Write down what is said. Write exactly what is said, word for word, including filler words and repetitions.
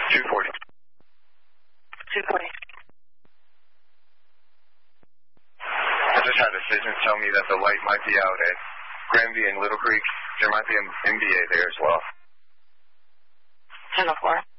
two forty. two forty. I just had a citizen tell me that the light might be out at Granby and Little Creek. There might be an M B A there as well. ten oh four.